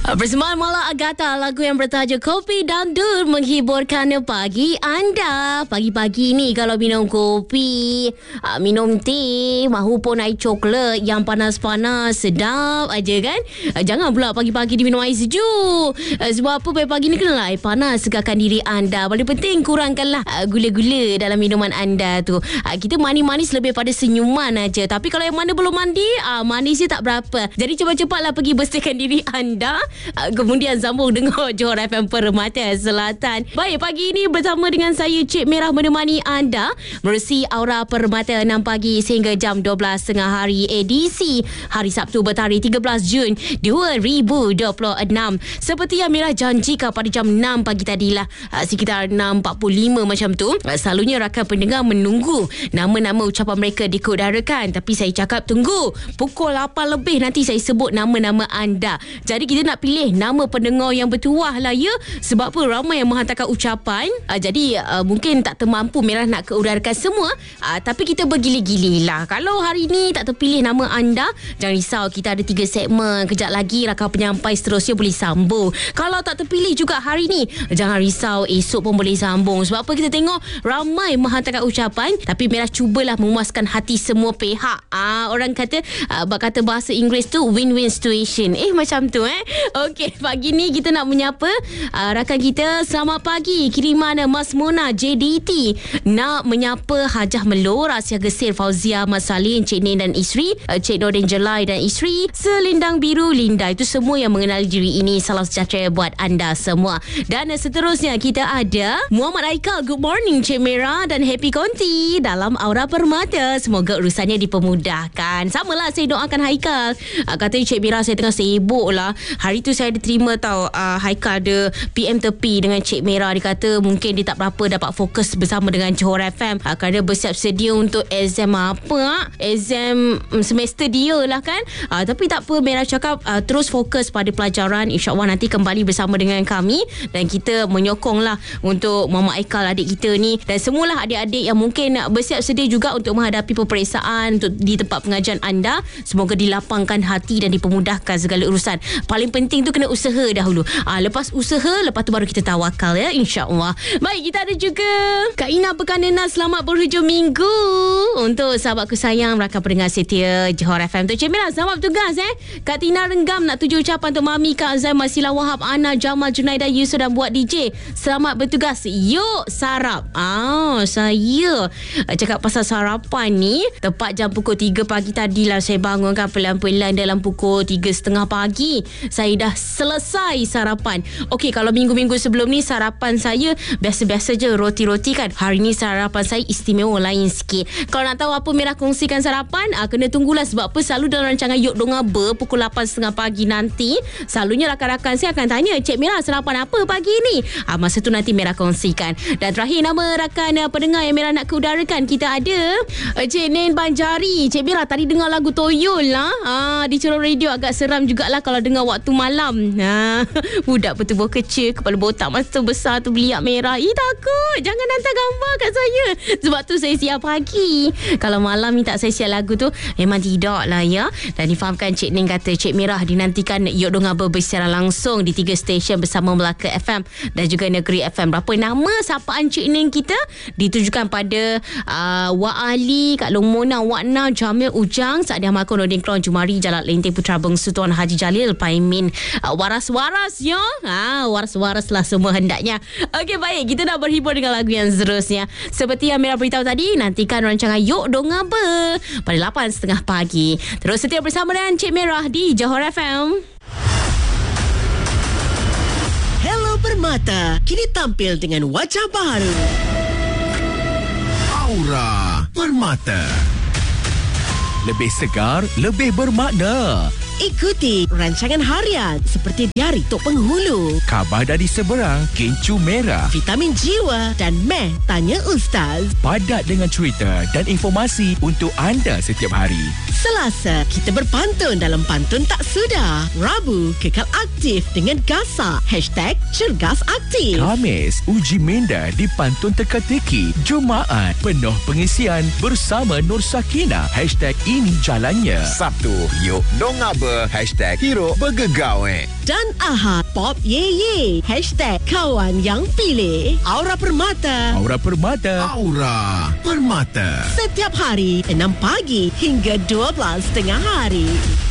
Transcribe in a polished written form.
Persembahan Mala Agatha, lagu yang bertajuk Kopi Dangdut menghiburkan pagi anda. Pagi-pagi ni kalau minum kopi, minum teh, mahupun air coklat yang panas-panas, sedap aja kan. Jangan pula pagi-pagi diminum air sejuk. Sebab apa, pagi-pagi ni kenalah air panas, segarkan diri anda. Paling penting kurangkanlah gula-gula dalam minuman anda tu. Kita manis-manis lebih pada senyuman aja. Tapi kalau yang mana belum mandi, manisnya tak berapa. Jadi cepat-cepatlah pergi bersihkan diri anda. Kemudian sambung dengar Johor FM Permata Selatan. Baik, pagi ini bersama dengan saya Cik Merah menemani anda menerusi Aura Permata 6 pagi sehingga jam 12 tengah hari, edisi hari Sabtu bertarikh 13 Jun 2026. Seperti yang Merah janjikan pada jam 6 pagi tadilah, sekitar 6.45 macam tu, selalunya rakan pendengar menunggu nama-nama ucapan mereka dikudarakan. Tapi saya cakap tunggu pukul 8 lebih nanti saya sebut nama-nama anda. Jadi kita nak pilih nama pendengar yang bertuah lah ya. Sebab apa, ramai yang menghantarkan ucapan. Jadi mungkin tak termampu Merah nak keudarakan semua. Tapi kita bergili-gili lah. Kalau hari ni tak terpilih nama anda, jangan risau, kita ada 3 segmen. Kejap lagi rakan penyampai seterusnya boleh sambung. Kalau tak terpilih juga hari ni, jangan risau, esok pun boleh sambung. Sebab apa, kita tengok ramai menghantarkan ucapan, tapi Merah cubalah memuaskan hati semua pihak. Orang kata, kata bahasa Inggeris tu win-win situation. Macam tu Okey, pagi ni kita nak menyapa rakan kita. Selamat pagi, kiriman Mas Mona JDT. Nak menyapa Hajah Melur, Asia Gesir, Fauzia, Mas Salin, Cik Nin dan isteri, Cik Nordin Jelai dan isteri, Selindang Biru Linda. Itu semua yang mengenali diri ini. Salam sejahtera buat anda semua. Dan seterusnya kita ada Muhammad Aikal. Good morning Cik Merah dan Happy Konti dalam Aura Permata. Semoga urusannya dipermudahkan. Samalah saya doakan Haikal. Katanya Cik Merah, saya tengah sibuk lah. Hari tu saya ada terima tahu Haikal ada PM tepi dengan Cik Merah. Dia kata mungkin dia tak berapa dapat fokus bersama dengan Johor FM kerana bersiap sedia untuk exam exam semester dia lah kan. Tapi tak apa, Merah cakap terus fokus pada pelajaran. InsyaAllah nanti kembali bersama dengan kami dan kita menyokong lah untuk Mama Haikal, adik kita ni, dan semualah adik-adik yang mungkin bersiap sedia juga untuk menghadapi peperiksaan untuk di tempat pengajian anda. Semoga dilapangkan hati dan dipermudahkan segala urusan. Paling penting tu kena usaha dahulu. Lepas usaha, lepas tu baru kita tawakal ya, insya-Allah. Baik, kita ada juga Kak Ina Pekanana. Selamat berhujung minggu untuk sahabatku sayang, rakan pendengar setia Johor FM. Untuk Cik Merah, selamat bertugas Kak Tina Renggam nak tuju ucapan untuk Mami, Kak Azam, Masila Wahab, Ana, Jamal, Junaida, Yusuf dan buat DJ. Selamat bertugas. Yuk sarap. Saya cakap pasal sarapan ni, tepat jam pukul 3 pagi tadilah saya bangun kan, pelan-pelan dalam pukul 3.30 pagi saya dah selesai sarapan. Okey, kalau minggu-minggu sebelum ni sarapan saya biasa-biasa je, roti-roti kan. Hari ni sarapan saya istimewa, lain sikit. Kalau nak tahu apa Merah kongsikan sarapan, kena tunggulah. Sebab apa, selalu dalam rancangan Yok Dongaba pukul 8.30 pagi nanti, selalunya rakan-rakan saya akan tanya, Cik Merah sarapan apa pagi ni? Masa tu nanti Merah kongsikan. Dan terakhir, nama rakan pendengar yang Merah nak keudarakan, kita ada Cik Nin Banjari. Cik Merah tadi dengar lagu Toyol lah. Di Ceron Radio agak seram jugalah kalau dengar waktu malam. Budak bertubuh kecil, kepala botak, mata besar tu, beliak merah. Takut. Jangan hantar gambar kat saya. Sebab tu saya siap pagi. Kalau malam ni tak saya siap lagu tu, memang tidak lah ya. Dan difahamkan Cik Ning kata Cik Merah dinantikan Yok Dongaba bersiaran langsung di 3 stesen bersama Melaka FM dan juga Negeri FM. Berapa nama sapaan Cik Ning kita ditujukan pada Wak Ali, Kak Long Mona, Wak Na, Jamil Ujang, Sa'adiah Malkon, Nordin Klon, Jumari, Jalat Lenteng, Putra Bengsu Tuan Haji Jalil, Paimin, waras-waras ya. Waras-waras lah semua hendaknya. Okey, baik, kita nak berhibur dengan lagu yang seterusnya. Seperti yang Merah beritahu tadi, nantikan rancangan Yok Dongaba pada 8.30 pagi. Terus setia bersama dengan Cik Merah di Johor FM. Hello Permata, kini tampil dengan wajah baru. Aura Permata. Lebih segar, lebih bermakna. Ikuti rancangan harian seperti Diari Tok Penghulu, Khabar dari Seberang, Kencu Merah, Vitamin Jiwa dan Meh Tanya Ustaz. Padat dengan cerita dan informasi untuk anda setiap hari. Selasa, kita berpantun dalam Pantun Tak Sudah. Rabu, kekal aktif dengan Gasak #CergasAktif. Khamis, uji minda di Pantun Teka-teki. Jumaat, penuh pengisian bersama Nur Sakina #ini jalannya. Sabtu, Yok Dongaba apa? #Hero Bergegawe. Dan Ahad Pop Ye Ye #Kawan Yang Pilih. Aura Permata. Aura Permata. Aura Permata. Setiap hari 6 pagi hingga 12 tengah hari.